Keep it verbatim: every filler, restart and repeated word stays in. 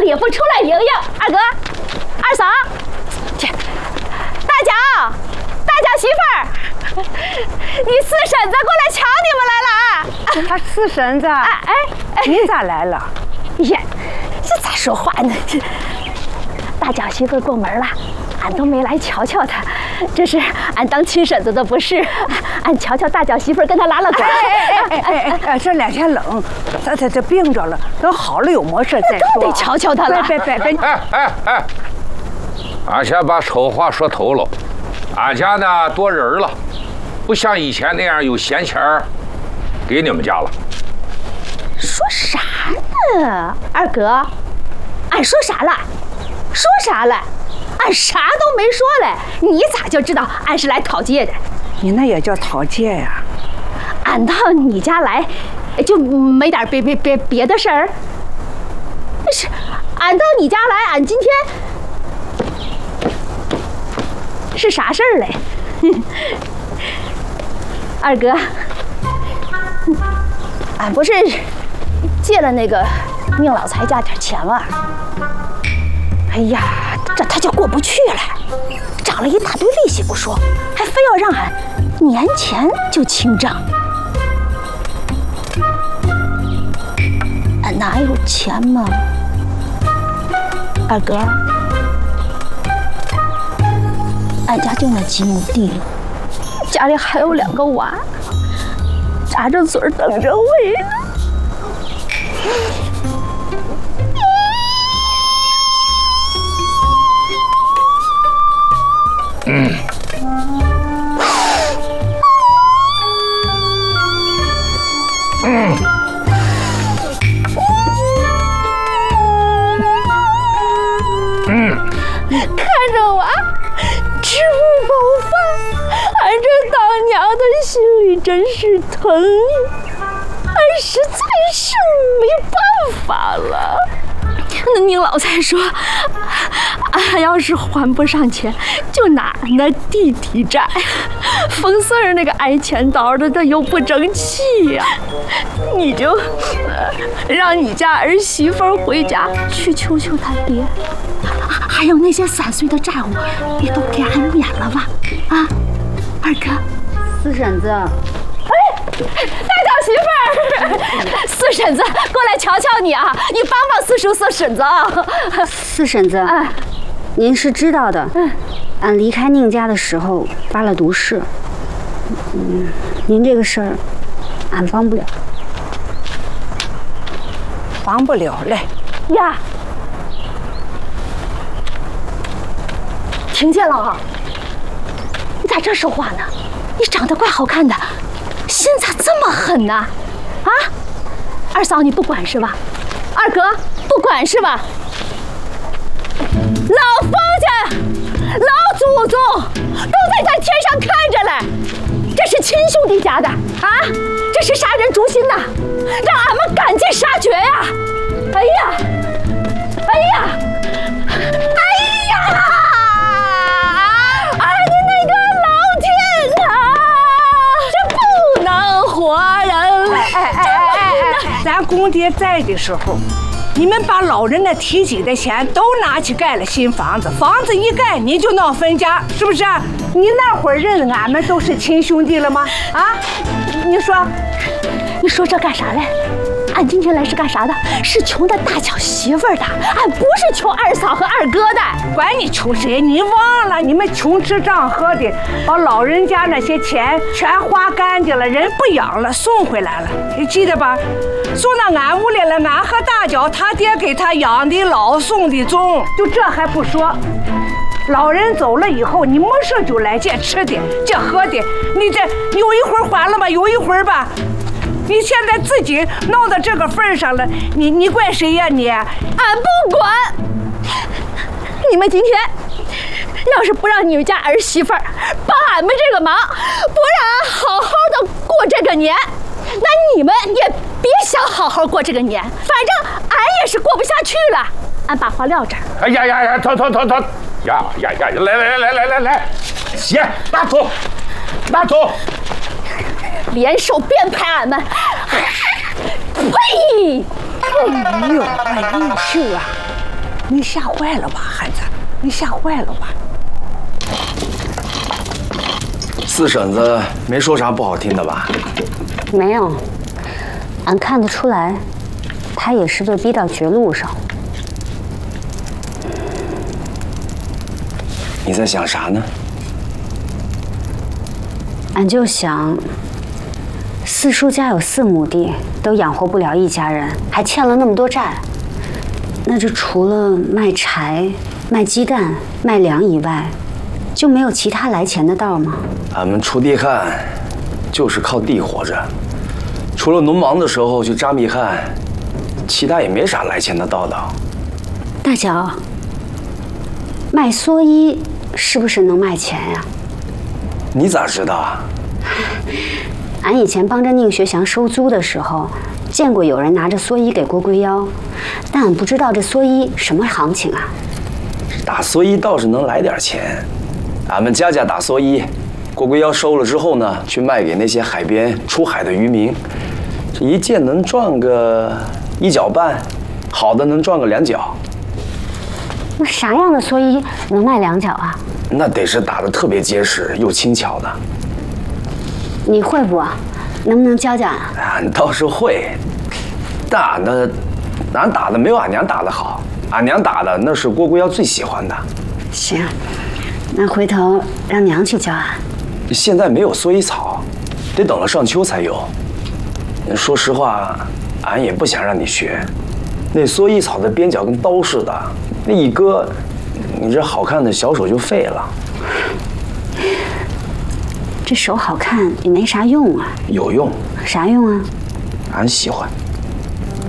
了也不出来迎迎。二哥，二嫂，这大脚，大脚媳妇儿，你四婶子过来瞧你们来了啊！ 他四婶子，哎哎哎，你咋来了？ 呀，这咋说话呢？这大脚媳妇过门了。 俺都没来瞧瞧她，这是俺当亲婶子的不是，俺瞧瞧大脚媳妇跟她拉了呱。 哎哎哎哎哎，这两天冷，他他这病着了，等好了有么事再说。 得瞧瞧她了。 别别别！ 哎哎哎，俺先把丑话说透了，俺家呢多人了，不像以前那样有闲钱儿给你们家了。 说啥呢，二哥？俺说啥了？说啥了？ 俺啥都没说嘞，你咋就知道俺是来讨借的？ 你那也叫讨借呀？ 俺到你家来，就没点别别别别的事儿。是，俺到你家来，俺今天是啥事儿嘞？二哥，俺不是借了那个宁老财家点钱吗？哎呀！ 这他就过不去了，涨了一大堆利息不说，还非要让俺年前就清账。俺哪有钱嘛？二哥，俺家就那几亩地，家里还有两个娃，扎着嘴等着喂呢。 嗯，嗯，嗯， 看着娃吃不饱饭，俺这当娘的心里真是疼，俺实在是没办法了。 那宁老财说，俺要是还不上钱，就拿那地抵债。冯四儿那个挨钱刀的，他又不争气呀、啊，你就让你家儿媳妇回家去求求他爹，还有那些散碎的债务，你都给俺免了吧？啊，二哥， 四婶子。 大脚媳妇儿，四婶子过来瞧瞧你啊！你帮帮四叔四婶子啊！ 四婶子，哎，您是知道的，嗯，俺离开宁家的时候发了毒誓，嗯，您这个事儿，俺帮不了， 帮不了嘞呀！听见了啊？你咋这说话呢？你长得怪好看的。 心咋这么狠呢？啊，二嫂你不管是吧？二哥不管是吧？老方家、老祖宗都在咱天上看着嘞，这是亲兄弟家的啊，这是杀人诛心呐，让俺们赶尽杀绝呀！哎呀，哎呀，哎呀！ 活人， 哎哎哎哎哎！咱公爹在的时候，你们把老人那提起的钱都拿去盖了新房子，房子一盖你就闹分家，是不是？你那会儿认俺们都是亲兄弟了吗？啊，你说， 你说这干啥嘞？俺今天来是干啥的？是穷的大脚媳妇儿的，俺不是穷二嫂和二哥的。 管你穷谁？你忘了你们穷吃胀喝的，把老人家那些钱全花干净了，人不养了，送回来了，你记得吧？送到俺屋里了，俺和大脚他爹给他养的老，送的终，就这还不说。老人走了以后，你没事就来借吃的，借喝的，你这有一会儿还了吧，有一会儿吧。你现在自己闹到这个份上了，你你怪谁呀你？ 俺不管。你们今天要是不让你们家儿媳妇儿帮俺们这个忙，不让俺好好的过这个年，那你们也别想好好过这个年。反正俺也是过不下去了。俺把话撂这儿。 哎呀呀呀，走走走走，呀呀呀，来来来来来来，鞋拿走，拿走。 联手编排俺们，呸！ 哎呦，哎呦，秀啊！ 你吓坏了吧，汉子？你吓坏了吧？ 四婶子没说啥不好听的吧？ 没有，俺看得出来，他也是被逼到绝路上。 你在想啥呢？ 俺就想，四叔家有四亩地，都养活不了一家人，还欠了那么多债。那这除了卖柴、卖鸡蛋、卖粮以外，就没有其他来钱的道吗？ 俺们锄地汉就是靠地活着，除了农忙的时候去扎密汗，其他也没啥来钱的道道。 大脚，卖蓑衣是不是能卖钱呀？ 你咋知道啊？ 俺以前帮着宁学祥收租的时候，见过有人拿着蓑衣给郭龟腰，但俺不知道这蓑衣什么行情啊。 打蓑衣倒是能来点钱，俺们家家打蓑衣，郭龟腰收了之后呢，去卖给那些海边出海的渔民，这一件能赚个一角半，好的能赚个两角。 那啥样的蓑衣能卖两角啊？ 那得是打得特别结实又轻巧的。 你会不啊？能不能教教俺？ 俺倒是会，但俺的，俺打的没有俺娘打的好。俺娘打的那是郭龟腰最喜欢的。 行，那回头让娘去教俺。 现在没有蓑衣草，得等了上秋才有。说实话，俺也不想让你学。那蓑衣草的边角跟刀似的，那一割，你这好看的小手就废了。 这手好看也没啥用啊。 有用。 啥用啊？ 俺喜欢。